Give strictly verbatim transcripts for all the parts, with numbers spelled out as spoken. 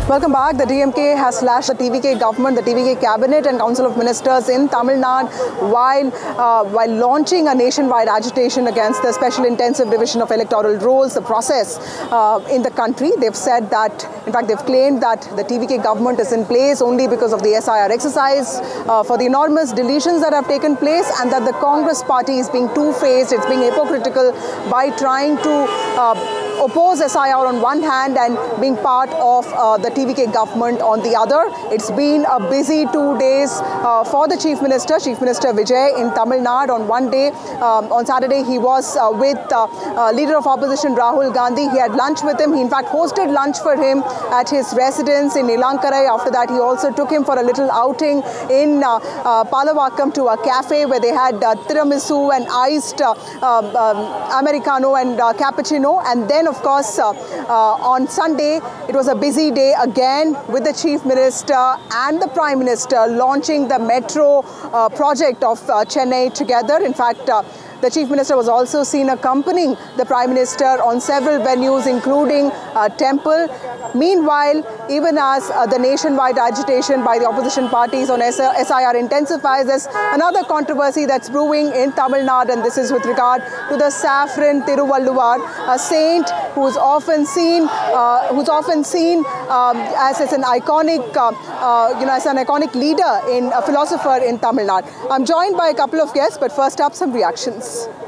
Welcome back. The D M K has slashed the T V K government, the T V K cabinet and council of ministers in Tamil Nadu while uh, while launching a nationwide agitation against the special intensive division of electoral rolls, the process uh, in the country. They've said that, in fact, they've claimed that the T V K government is in place only because of the S I R exercise, uh, for the enormous deletions that have taken place, and that the Congress party is being two-faced, it's being hypocritical by trying to uh, oppose S I R on one hand and being part of uh, the T V K government on the other. It's been a busy two days uh, for the Chief Minister, Chief Minister Vijay in Tamil Nadu. On one day, um, on Saturday, he was uh, with uh, uh, Leader of Opposition Rahul Gandhi. He had lunch with him. He in fact hosted lunch for him at his residence in Nilankarai. After that, he also took him for a little outing in uh, uh, Palavakkam to a cafe where they had uh, tiramisu and iced uh, uh, um, Americano and uh, cappuccino. And then, of course, uh, uh, on Sunday, it was a busy day again with the Chief Minister and the Prime Minister launching the metro uh, project of uh, Chennai together. In fact, uh, the Chief Minister was also seen accompanying the Prime Minister on several venues, including uh, Temple. Meanwhile, even as uh, the nationwide agitation by the opposition parties on S I R intensifies, there's another controversy that's brewing in Tamil Nadu, and this is with regard to the saffron Tiruvalluvar, a saint who's often seen, uh, who's often seen um, as, as an iconic, uh, uh, you know, as an iconic leader in a philosopher in Tamil Nadu. I'm joined by a couple of guests, but first up, some reactions.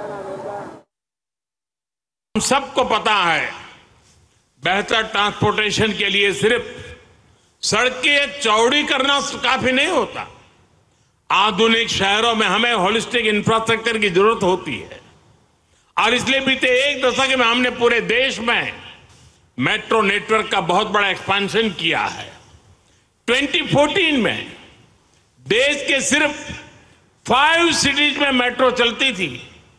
हम सबको पता है बेहतर transportation के लिए सिर्फ सड़कें चौड़ी करना काफी नहीं होता। आधुनिक शहरों में हमें होलिस्टिक इंफ्रास्ट्रक्चर की जरूरत होती है, और इसलिए बीते एक दशक में हमने पूरे देश में मेट्रो नेटवर्क का बहुत बड़ा एक्सपेंशन किया है। दो हज़ार चौदह में देश के सिर्फ फाइव सिटीज में मेट्रो चलती थी।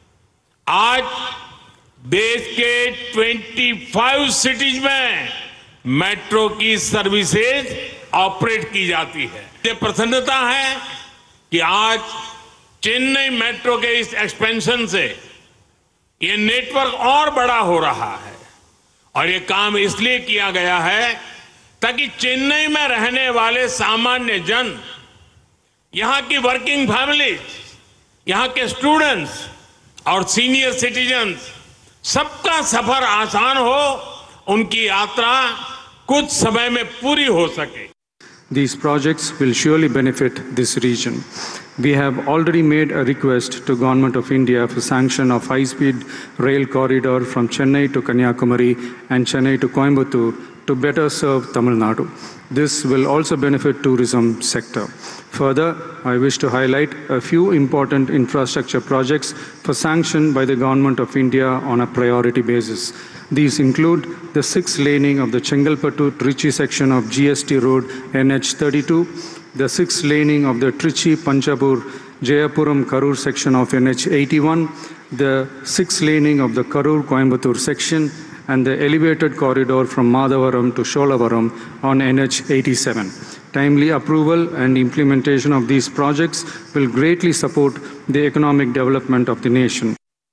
आज देश के पच्चीस सिटीज में मेट्रो की सर्विसेज ऑपरेट की जाती है। ये प्रसन्नता है कि आज चेन्नई मेट्रो के इस एक्सपेंशन से ये नेटवर्क और बड़ा हो रहा है, और ये काम इसलिए किया गया है ताकि चेन्नई में रहने वाले सामान्य जन, यहां की वर्किंग फैमिलीज, यहां के स्टूडेंट्स और सीनियर सिटीजन्स, सबका सफर आसान हो, उनकी यात्रा कुछ समय में पूरी हो सके। These projects will surely benefit this region. We have already made a request to Government of India for sanction of high-speed rail corridor from Chennai to Kanyakumari and Chennai to Coimbatore to better serve Tamil Nadu. This will also benefit tourism sector. Further, I wish to highlight a few important infrastructure projects for sanction by the Government of India on a priority basis. These include the sixth laning of the Chengalpattu-Trichy section of G S T Road N H thirty-two, the sixth laning of the Trichy-Panchapur-Jayapuram-Karur section of N H eighty-one, the sixth laning of the Karur-Coimbatore section, and the elevated corridor from Madavaram to Sholavaram on N H eighty-seven. Timely approval and implementation of these projects will greatly support the economic development of the nation.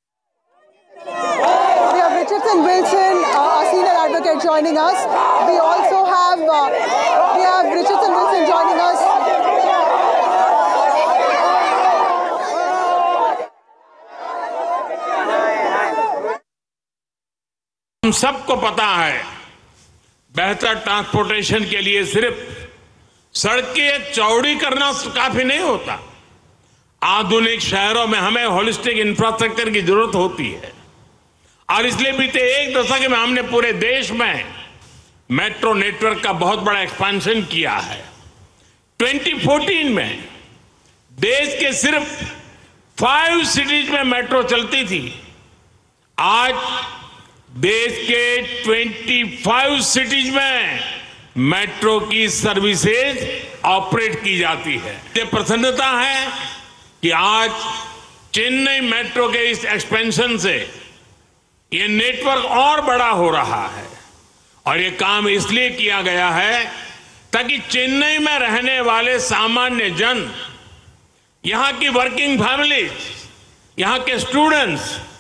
We have Richardson Wilson, uh, a senior advocate, joining us. We also have uh, we have Richardson Wilson joining us. हम सबको पता है बेहतर transportation के लिए सिर्फ सड़कें चौड़ी करना काफी नहीं होता। आधुनिक शहरों में हमें होलिस्टिक इंफ्रास्ट्रक्चर की जरूरत होती है, और इसलिए बीते एक दशक में हमने पूरे देश में मेट्रो नेटवर्क का बहुत बड़ा एक्सपेंशन किया है। दो हज़ार चौदह में देश के सिर्फ फाइव सिटीज में मेट्रो चलती थी। आज देश के पच्चीस सिटीज में मेट्रो की सर्विसेज ऑपरेट की जाती है। ये प्रसन्नता है कि आज चेन्नई मेट्रो के इस एक्सपेंशन से ये नेटवर्क और बड़ा हो रहा है, और ये काम इसलिए किया गया है ताकि चेन्नई में रहने वाले सामान्य जन, यहां की वर्किंग फैमिलीज, यहां के स्टूडेंट्स,